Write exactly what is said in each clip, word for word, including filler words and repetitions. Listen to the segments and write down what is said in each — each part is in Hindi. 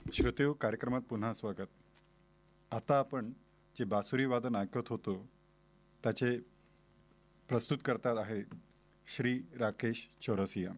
श्रोतेहो, कार्यक्रमात पुन्हा स्वागत. आता आपण जे बासुरी वादन ऐकत होतो त्याचे प्रस्तुत करतात आहे श्री राकेश चौरसिया.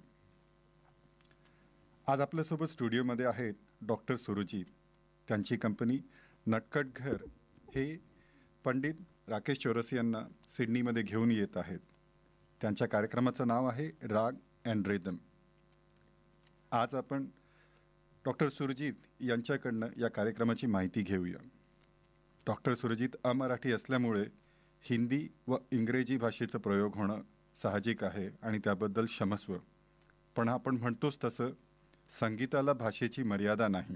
आज आपल्यासोबत स्टुडिओमध्ये आहेत डॉक्टर सुरजीत. त्यांची कंपनी नटखट घर हे पंडित राकेश चौरसियांना सिडनीमध्ये घेऊन येत आहेत. त्यांच्या कार्यक्रमाचं नाव आहे राग अँड रिदम. आज आपण डॉक्टर सुरजीत यांच्याकडनं या कार्यक्रमाची माहिती घेऊया. डॉक्टर सुरजीत अमराठी असल्यामुळे हिंदी व इंग्रजी भाषेचा प्रयोग होणं साहजिक आहे आणि त्याबद्दल क्षमस्व. पण आपण म्हणतोच तसं संगीताला भाषेची मर्यादा नाही.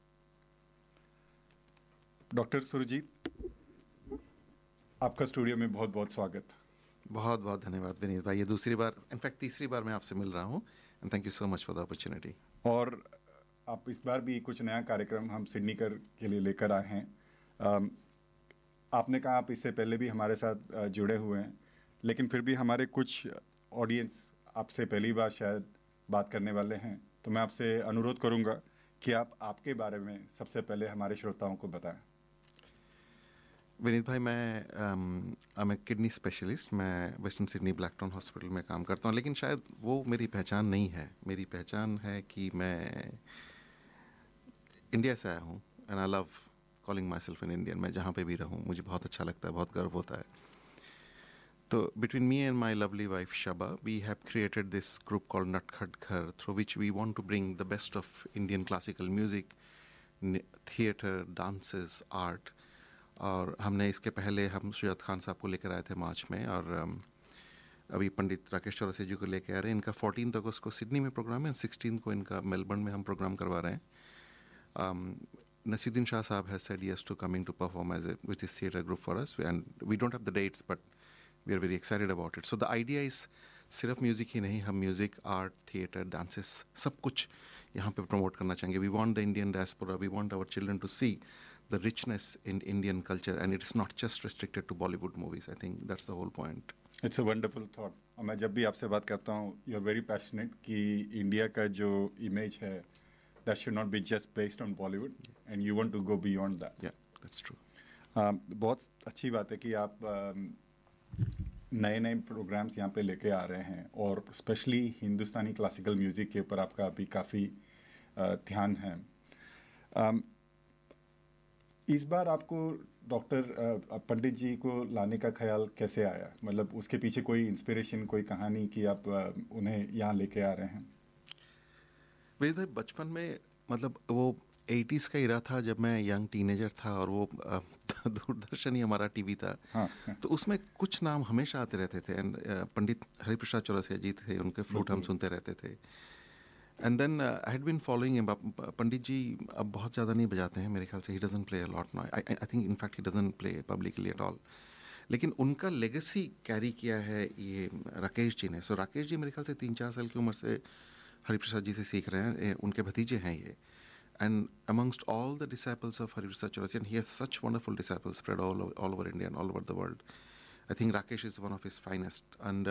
डॉक्टर सुरजीत, आपका स्टूडियो में बहुत बहुत स्वागत. बहुत बहुत धन्यवाद विनीत भाई. ये दूसरी बार, इनफैक्ट तीसरी बार मैं आपसे मिल रहा हूँ. And thank you so much for the opportunity. और आप इस बार भी कुछ नया कार्यक्रम हम सिडनी कर के लिए लेकर आए हैं. अम, आपने कहा आप इससे पहले भी हमारे साथ अ, जुड़े हुए हैं, लेकिन फिर भी हमारे कुछ ऑडियंस आपसे पहली बार शायद बात करने वाले हैं. तो मैं आपसे अनुरोध करूंगा कि आप आपके बारे में सबसे पहले हमारे श्रोताओं को बताएं. विनीत भाई, मैं I M A kidney specialist. मैं वेस्टर्न सिडनी ब्लैकटाउन हॉस्पिटल में काम करता हूँ, लेकिन शायद वो मेरी पहचान नहीं है. मेरी पहचान है कि मैं इंडिया से आया हूँ. And I love calling my self an Indian. मैं जहाँ पे भी रहूँ मुझे बहुत अच्छा लगता है, बहुत गर्व होता है. तो between me and my lovely wife Shaba, we have created this group called नटखट घर, through which we want to bring the best of Indian classical music, theatre, dances, art. और हमने इसके पहले हम शुजात खान साहब को लेकर आए थे मार्च में, और um, अभी पंडित राकेश चौरसिया जी को लेकर आ रहे हैं. इनका फोर्टीन अगस्त को सिडनी में प्रोग्राम है, सिक्सटीन को इनका मेलबर्न में हम प्रोग्राम करवा रहे हैं. um, Nasiruddin Shah Saab has said yes to coming to perform as a, with his theatre group for us, and we don't have the dates, but we are very excited about it. So the idea is सिर्फ म्यूज़िक ही नहीं, हम म्यूज़िक, आर्ट, थिएटर, डांसेस सब कुछ यहाँ पे प्रमोट करना चाहेंगे. We want the Indian diaspora, we want our children to C the richness in Indian culture, and it's not just restricted to Bollywood movies. I think that's the whole point. It's a wonderful thought. और मैं जब भी आपसे बात करता हूँ, यू आर वेरी पैशनेट कि इंडिया का जो इमेज है that should not be just based on Bollywood, and you want to go beyond that. Yeah, that's true. बहुत अच्छी बात है कि आप नए नए प्रोग्राम्स यहाँ पे लेके आ रहे हैं, और स्पेशली हिंदुस्तानी क्लासिकल म्यूज़िक के ऊपर आपका अभी काफ़ी ध्यान है. um, इस बार आपको डॉक्टर पंडित जी को लाने का ख्याल कैसे आया? मतलब उसके पीछे कोई इंस्पिरेशन, कोई कहानी कि आप अ, उन्हें यहाँ लेके आ रहे हैं? विनीत भाई, बचपन में मतलब वो एटीज़ का इरा था जब मैं यंग टीनेजर था, और वो अ, दूरदर्शन ही हमारा टीवी था. हाँ. तो उसमें कुछ नाम हमेशा आते रहते थे. एंड पंडित हरिप्रसाद चौरसिया जी थे, उनके फ्लूट हम सुनते रहते थे. And then I had been following. पंडित जी अब बहुत ज़्यादा नहीं बजाते हैं मेरे ख्याल से. He doesn't play a lot now. I I think in fact he doesn't play publicly at all. लेकिन उनका लेगेसी कैरी किया है ये राकेश जी ने. सो so, राकेश जी मेरे ख्याल से तीन चार साल की उम्र से हरिप्रसाद जी से सीख रहे हैं. उनके भतीजे हैं ये. And amongst all the disciples of Hariprasad Chaurasia, he has such wonderful disciples spread all all over India and all over the world. I think Rakesh is one of his finest. And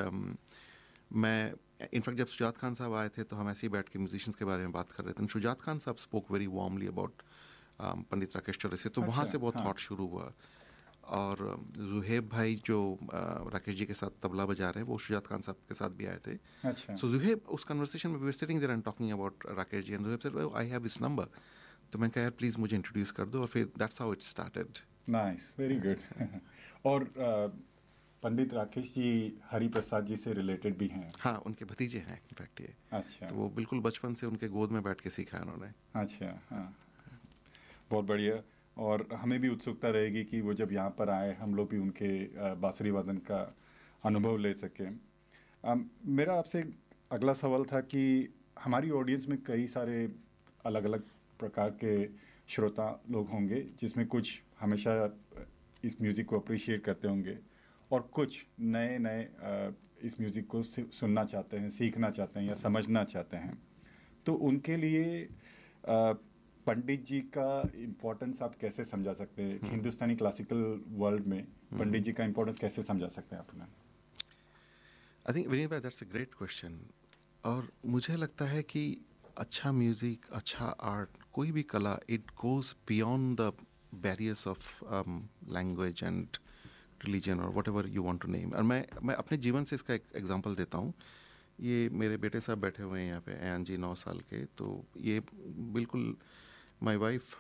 मैं इनफैक्ट जब शुजात खान साहब आए थे तो हम ऐसे ही बैठ के म्यूजिशियंस के बारे में बात कर रहे थे. शुजात खान साहब स्पोक वेरी वार्मली अबाउट पंडित राकेश चौरसिया. तो वहाँ से बहुत हाँ. थॉट शुरू हुआ. और जुहेब भाई जो uh, राकेश जी के साथ तबला बजा रहे हैं, वो शुजात खान साहब के साथ भी आए थे. अच्छा. सो जुहेब, उस कन्वर्सेशन में we were sitting there and talking about Rakesh ji, and Zuheb said I have his number. तो मैं कहा यार प्लीज़ मुझे इंट्रोड्यूस कर दो, और फिर that's how it started. Nice, very good. और अ, पंडित राकेश जी हरिप्रसाद जी से रिलेटेड भी हैं? हाँ, उनके भतीजे हैं इनफैक्ट ये. अच्छा. तो वो बिल्कुल बचपन से उनके गोद में बैठ के सीखा है उन्होंने. अच्छा. हाँ, बहुत बढ़िया. और हमें भी उत्सुकता रहेगी कि वो जब यहाँ पर आए हम लोग भी उनके अ, बांसुरी वादन का अनुभव ले सकें. अम, मेरा आपसे अगला सवाल था कि हमारी ऑडियंस में कई सारे अलग अलग प्रकार के श्रोता लोग होंगे, जिसमें कुछ हमेशा इस म्यूज़िक को अप्रिशिएट करते होंगे, और कुछ नए नए अ, इस म्यूज़िक को सुनना चाहते हैं, सीखना चाहते हैं या समझना चाहते हैं. तो उनके लिए अ, पंडित जी का इम्पोर्टेंस आप कैसे समझा सकते हैं? हिंदुस्तानी क्लासिकल वर्ल्ड में पंडित जी का इम्पोर्टेंस कैसे समझा सकते हैं आपने? आई थिंक विनीत भाई, दैट्स अ ग्रेट क्वेश्चन. और मुझे लगता है कि अच्छा म्यूज़िक, अच्छा आर्ट, कोई भी कला, it goes beyond the barriers of language and religion और what ever you want to name. और मैं मैं अपने जीवन से इसका एक एग्जाम्पल देता हूँ। ये मेरे बेटे साहब बैठे हुए हैं यहाँ पे, एन जी, नौ साल के। तो ये बिल्कुल, my wife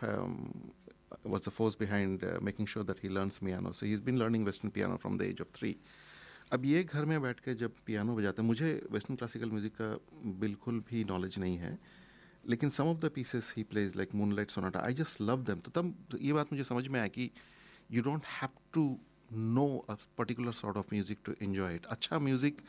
was the force behind uh, making sure that he learns piano. So he's been learning Western piano from the age of three. अब ये घर में बैठ के जब पियानो बजाता है, मुझे वेस्टर्न क्लासिकल म्यूज़िक का बिल्कुल भी नॉलेज नहीं है, लेकिन सम of the pieces he plays like moonlight Sonata, I just love them. तो तब ये बात मुझे समझ में आया कि you don't have to know a particular sort of music to enjoy it. अच्छा म्यूज़िक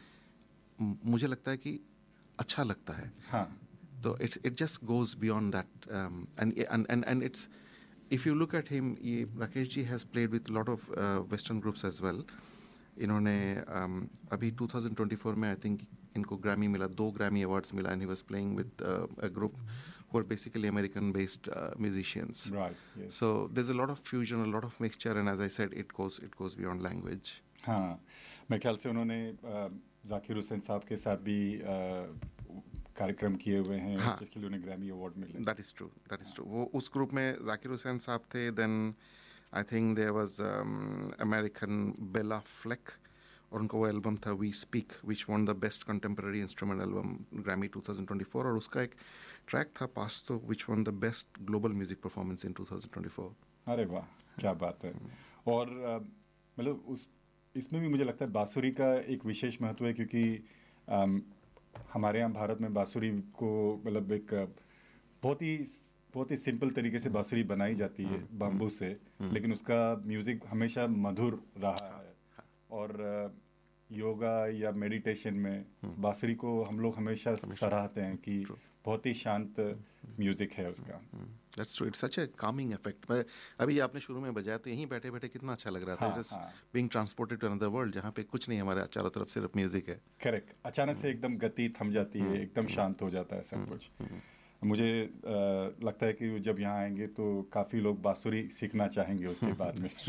मुझे लगता है कि अच्छा लगता है। हाँ, तो it's it just goes beyond that and and and it's, if you look at him, ये Rakesh ji has played with a lot of uh, western groups as well. इन्होंने um, अभी twenty twenty-four में I think इनको ग्रैमी मिला, दो ग्रैमी अवार्ड्स मिला, and he was playing with uh, a group who are basically American based uh, musicians. right, yes. So there's a lot of fusion, a lot of mixture, and as I said, it goes it goes beyond language. हाँ, मेरे ख्याल से उन्होंने अ, जाकिर हुसैन साहब के साथ भी अ, कार्यक्रम किए हुए हैं, हाँ, जिसके लिए उन्हें ग्रैमी अवार्ड मिले। That is true, that is true. वो उस ग्रुप में जाकिर हुसैन साहब थे, then I think there was American Bela flake, और उनका वो एल्बम था we speak, which won the best contemporary instrument album Grammy twenty twenty-four, और उसका एक ट्रैक था पास्तो, विच won the best global music performance in twenty twenty-four। अरे वाह, क्या बात है। और अ, मतलब उस इसमें भी मुझे लगता है बांसुरी का एक विशेष महत्व है, क्योंकि अम, हमारे यहाँ भारत में बांसुरी को मतलब एक बहुत ही बहुत ही सिंपल तरीके से बांसुरी बनाई जाती है बाम्बू से, लेकिन उसका म्यूज़िक हमेशा मधुर रहा है। और अ, योगा या मेडिटेशन में बांसुरी को हम लोग हमेशा सराहते हैं कि बहुत ही शांत म्यूज़िक है उसका। That's true, it's such A Kameng effect. अभी आपने शुरू में बजाया तो यहीं बैठे बैठे कितना अच्छा लग रहा था, हाँ, जस्ट हाँ। Being transported to another world, जहाँ पे कुछ नहीं, हमारे चारों तरफ सिर्फ म्यूजिक है। करेक्ट, अचानक से एकदम गति थम जाती है, एकदम शांत हो जाता है सब कुछ। मुझे अ, लगता है कि जब यहाँ आएंगे तो काफ़ी लोग बांसुरी सीखना चाहेंगे उसके बाद में।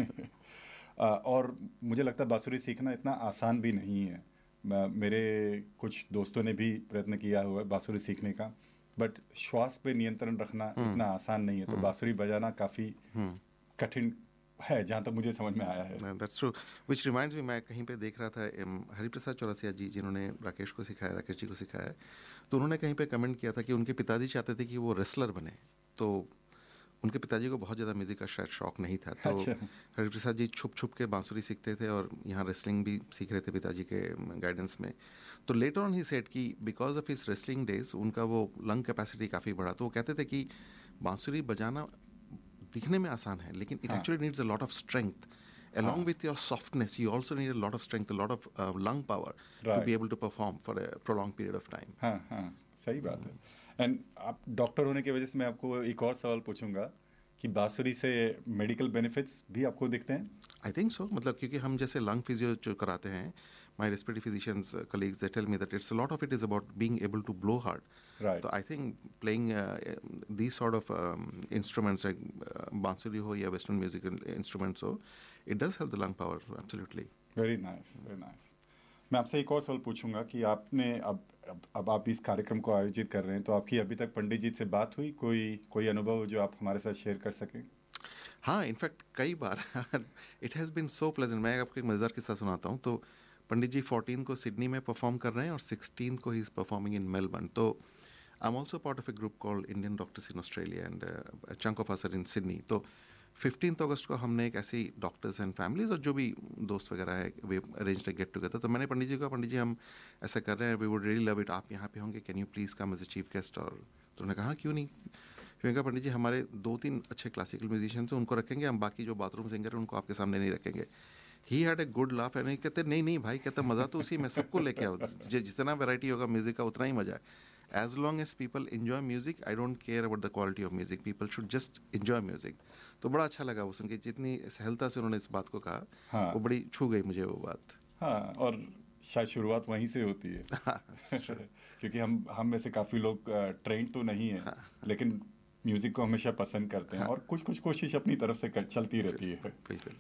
अ, और मुझे लगता है बांसुरी सीखना इतना आसान भी नहीं है। म- मेरे कुछ दोस्तों ने भी प्रयत्न किया हुआ है बांसुरी सीखने का, बट श्वास पे नियंत्रण रखना इतना आसान नहीं है। तो बांसुरी बजाना काफ़ी कठिन है, जहाँ तक मुझे समझ में आया है। That's true, which reminds me, मैं कहीं पे देख रहा था um, हरिप्रसाद चौरसिया जी, जिन्होंने राकेश को सिखाया, राकेश जी को सिखाया है, तो उन्होंने कहीं पे कमेंट किया था कि उनके पिताजी चाहते थे कि वो रेसलर बने, तो उनके पिताजी को बहुत ज़्यादा म्यूज़िक का शायद शौक नहीं था। तो अच्छा। हरिप्रसाद जी छुप छुप के बांसुरी सीखते थे और यहाँ रेसलिंग भी सीख रहे थे पिताजी के गाइडेंस में। तो लेटर ऑन ही सेड कि because of his wrestling days उनका वो लंग कैपेसिटी काफ़ी बढ़ा। तो वो कहते थे कि बांसुरी बजाना दिखने में आसान है, लेकिन it actually needs a lot of strength along with your softness. You also need a lot of strength, a lot of uh, lung power to Right. be able to perform for a prolonged period of time. हाँ हाँ, सही बात है। एंड आप डॉक्टर होने की वजह से मैं आपको एक और सवाल पूछूंगा कि बांसुरी से मेडिकल बेनिफिट्स भी आपको दिखते हैं? आई थिंक सो, मतलब क्योंकि हम जैसे लंग फिजियो जो कराते हैं, माई respiratory physicians colleagues they tell me that it's a lot of it is about being able to blow hard. Right. तो I think playing these sort of instruments like बांसुरी हो या वेस्टर्न म्यूजिकल इंस्ट्रूमेंट्स हो, it does help the lung power, absolutely. Very nice, very nice. मैं आपसे एक और सवाल पूछूंगा कि आपने अब अब, अब आप इस कार्यक्रम को आयोजित कर रहे हैं, तो आपकी अभी तक पंडित जी से बात हुई? कोई कोई अनुभव जो आप हमारे साथ शेयर कर सकें? हाँ, इनफैक्ट कई बार it has been so pleasant. मैं आपको एक मज़ेदार किस्सा सुनाता हूँ। तो पंडित जी फोर्टीन को सिडनी में परफॉर्म कर रहे हैं और सिक्सटीन को he is performing in Melbourne. तो I am also part of A group called Indian doctors in Australia and chunk of us are in Sydney. तो फिफ्टीन अगस्त को हमने एक ऐसी डॉक्टर्स एंड फैमिलीज और जो भी दोस्त वगैरह है, वे अरेंज अ गेट टुगेदर। तो मैंने पंडित जी को, पंडित जी हम ऐसा कर रहे हैं, we would really love it, आप यहाँ पे होंगे, can you please come as a chief guest. और तो उन्होंने कहा क्यों नहीं। फिर कहा पंडित जी हमारे दो तीन अच्छे क्लासिकल म्यूजिशियंस हैं, उनको रखेंगे, हम बाकी जो बाथरूम सिंगर हैं उनको आपके सामने नहीं रखेंगे। He had a good laugh and कहते नहीं नहीं भाई, कहते मज़ा तो उसी में, सबको लेके आओ, जितना वैरायटी होगा म्यूज़िक का उतना ही मज़ा है। As long as people enjoy music, I don't care about the quality of music. People should just enjoy music. तो बड़ा अच्छा लगा वो सुन के, जितनी सहलता से उन्होंने इस बात को कहा, हाँ। वो बड़ी छू गई मुझे वो बात। हाँ, और शायद शुरुआत वहीं से होती है। क्योंकि हम हम में से काफ़ी लोग ट्रेंड तो नहीं है, लेकिन म्यूज़िक को हमेशा पसंद करते हैं, और कुछ कुछ कोशिश अपनी तरफ से कर, चलती रहती है।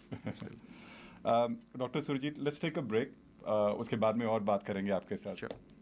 बिल्कुल। Doctor Surjit, let's take a break, उसके बाद में और बात करेंगे आपके साथ। Sure.